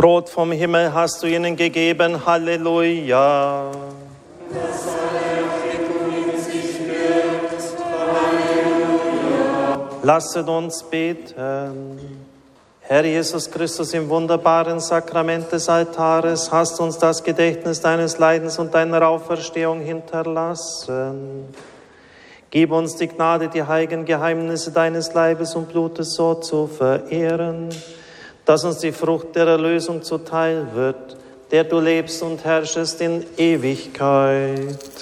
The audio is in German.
Brot vom Himmel hast du ihnen gegeben, Halleluja. Lasset uns beten. Herr Jesus Christus, im wunderbaren Sakrament des Altares hast uns das Gedächtnis deines Leidens und deiner Auferstehung hinterlassen. Gib uns die Gnade, die heiligen Geheimnisse deines Leibes und Blutes so zu verehren, dass uns die Frucht der Erlösung zuteil wird, der du lebst und herrschest in Ewigkeit.